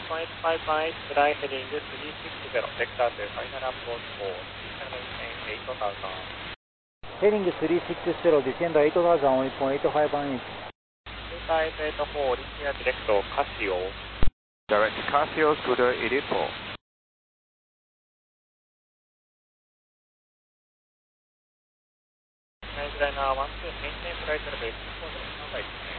1.8518, fly heading 360, vector to final approach for descending 8000. Heading 360, descend 8000 on 1.8518. 2584, linear direct Casio. Direct Casio, Scooter Elite 4. Nigeliner 12, maintain flight level 240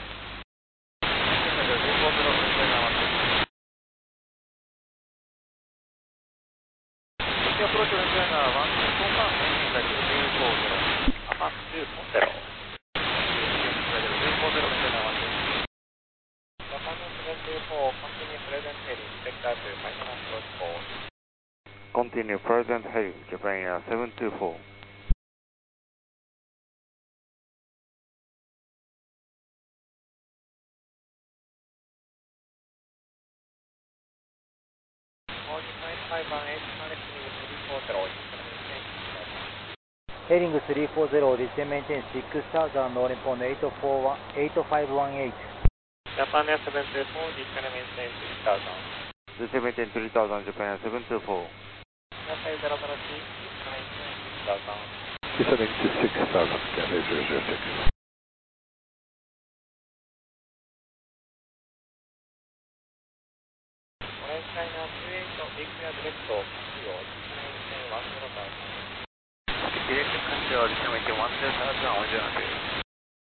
approach Nigeliner 12, confirm maintain flight level 240, approach 240. Japan 724, continue present heading, vector to final approach for. Continue present heading, Japan Air 724. Heading 340, descend maintain 6000 on 1.8518. Japan Air 724, descend maintain 6000. Descend maintain 3000, Japan Air 724. Cathay 003, descend maintain 6000. Descending to 6000, Cathay 006. Orange China 28, linear direct Casio, descend maintain 10,000. Direct Casio, descend maintain 10,000 on 0.